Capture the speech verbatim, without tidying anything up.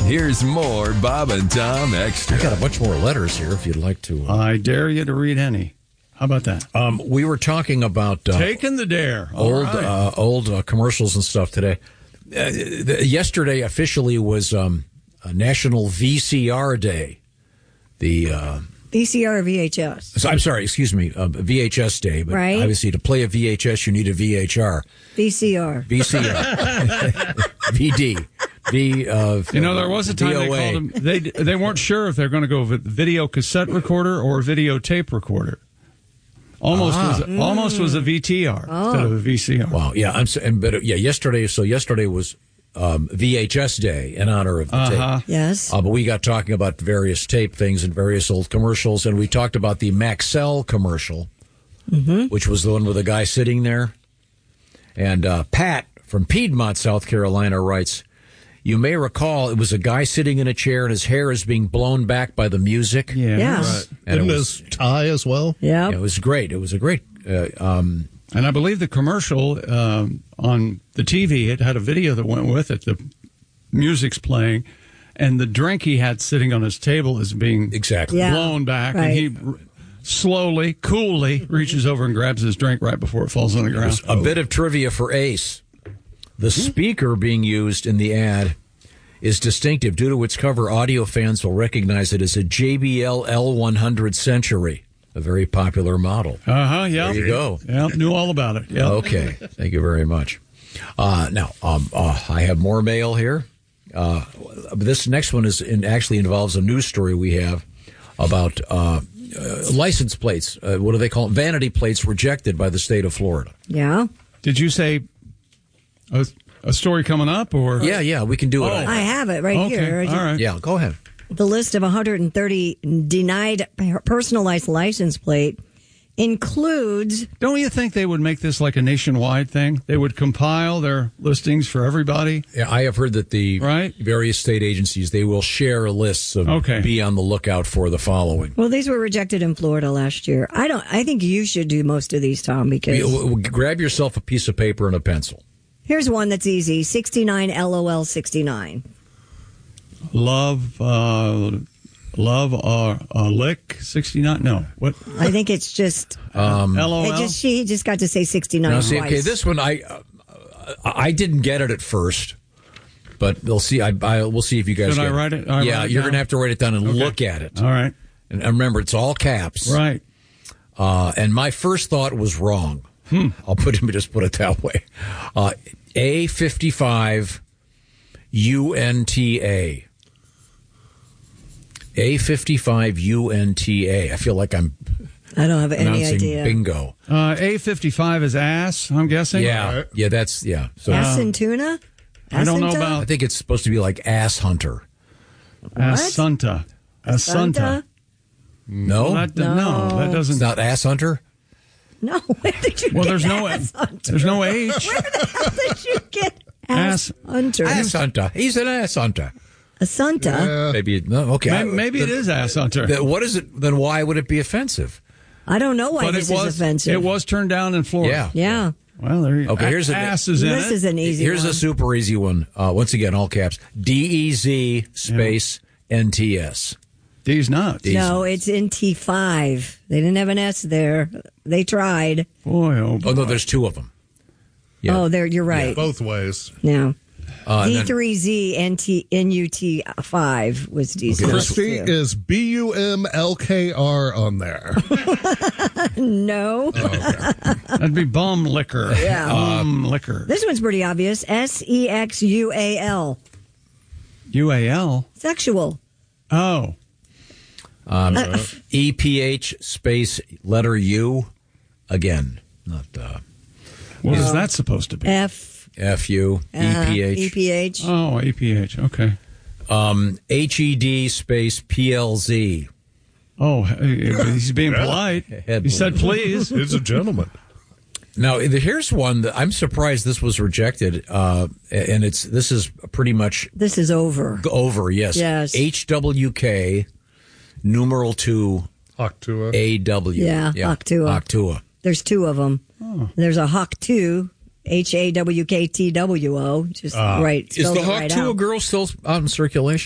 Here's more Bob and Tom Extra. I got a bunch more letters here if you'd like to. Uh, I dare you to read any. How about that? Um, we were talking about uh, taking the dare. All old right. uh, old uh, commercials and stuff today. Uh, the, yesterday officially was um, a National V C R Day. The uh, V C R or V H S? so, I'm sorry, excuse me, uh, V H S Day. But right. Obviously, to play a V H S, you need a V H R. V C R. V C R. V D. V, uh, you know, there was a time they called them, they, they weren't sure if they're going to go with video cassette recorder or videotape recorder. Almost ah. was mm. almost was a V T R oh. instead of a V C R. Wow, yeah, I'm and but yeah, yesterday. So yesterday was um, V H S Day in honor of the uh-huh. tape. Yes, uh, but we got talking about various tape things and various old commercials, and we talked about the Maxell commercial, mm-hmm. which was the one with the guy sitting there. And uh, Pat from Piedmont, South Carolina, writes, "You may recall it was a guy sitting in a chair and his hair is being blown back by the music." Yeah, yes. Right. And his tie as well. Yeah, it was great. It was a great. Uh, um, and I believe the commercial um, on the T V, it had a video that went with it. The music's playing, and the drink he had sitting on his table is being exactly yeah. blown back, right. and he r- slowly, coolly reaches over and grabs his drink right before it falls on the ground. A bit of trivia for Ace. The speaker being used in the ad is distinctive. Due to its cover, audio fans will recognize it as a J B L L one hundred Century, a very popular model. Uh-huh, yeah. There you go. Yeah, knew all about it. Yeah. Okay, thank you very much. Uh, now, um, uh, I have more mail here. Uh, this next one is in, actually involves a news story we have about uh, uh, license plates. Uh, what do they call them? Vanity plates rejected by the state of Florida. Yeah. Did you say a, a story coming up? Or Yeah, yeah, we can do it. Oh, I have it right okay, here. all right. Yeah, go ahead. The list of one hundred thirty denied personalized license plate includes... Don't you think they would make this like a nationwide thing? They would compile their listings for everybody? Yeah, I have heard that the right? various state agencies, they will share lists of okay. be on the lookout for the following. Well, these were rejected in Florida last year. I don't. I think you should do most of these, Tom, because... We, we, grab yourself a piece of paper and a pencil. Here's one that's easy. sixty-nine L O L sixty-nine. Love, uh, love, uh, uh, lick, sixty-nine? No. What? I think it's just... Um, L O L? It just, she just got to say sixty-nine now, see, twice. okay, this one, I uh, I didn't get it at first, but they'll see. I, I We'll see if you guys Should get I write it? I yeah, write it you're down? going to have to write it down and Okay. look at it. All right. And remember, it's all caps. Right. Uh, and my first thought was wrong. Hmm. I'll put it, just put it that way. Uh, A fifty-five U N T A. A fifty-five U N T A. I feel like I'm I don't have any announcing idea. bingo. Uh, A fifty-five is ass, I'm guessing? Yeah. Yeah, that's, yeah. So Ass and tuna? I don't know Asinta? I about think it's supposed to be like ass hunter. Assunta. Assunta. No? Well, that, no. No. that It's doesn't. not ass hunter? No, where did you Well, get there's no ass hunter? there's no H. Where the hell did you get ass, Ass- hunter? Ass hunter. He's an ass hunter. Assunta? Maybe, no, okay. Maybe, I- maybe it then- is ass hunter. then what is it? Then why would it be offensive? I don't know why But this it was is offensive. it was turned down in Florida. Yeah. Yeah. Well, there you go. Okay, here's a- ass is in This it. is an easy Here's one. a super easy one. Uh, once again, all caps. D E Z space N T S. D's nuts. D's No, nuts. it's in T five. They didn't have an S there. They tried. Boy, oh boy. Oh, no, there's two of them. Yeah. Oh, there. You're right. Both ways. Yeah. Uh, and D then- three Z N T N U T five was decent. Christy is B U M L K R on there. No. That'd be bum liquor. Yeah. Bum liquor. This one's pretty obvious. S E X U A L. U A L. Sexual. Oh. Um, E P H space letter U. Again, not uh, What is that supposed to be? F. F U. E P H. E P H. Oh, A P H. Okay. Um, H E D space P L Z. Oh, he's being polite. Head He said, please. He's a gentleman. Now, here's one that I'm surprised this was rejected, uh, and it's this is pretty much This is over. over. Yes. Yes. H W K numeral two Octua. A W. Yeah, Octua. Octua. There's two of them. Oh. There's a Hawk two, H A W K T W O. Just right. Is spells the it Hawk right two out. a girl still out in circulation?